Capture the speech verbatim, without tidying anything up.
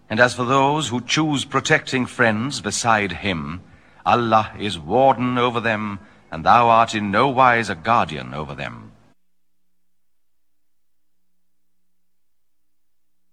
And as for those who choose protecting friends beside him, Allah is warden over them, and thou art in no wise a guardian over them.